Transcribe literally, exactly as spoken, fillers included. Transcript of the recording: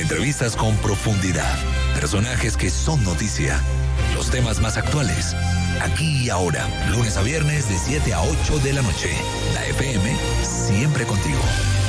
Entrevistas con profundidad. Personajes que son noticia. Los temas más actuales. Aquí y ahora. Lunes a viernes de siete a ocho de la noche. La F M siempre contigo.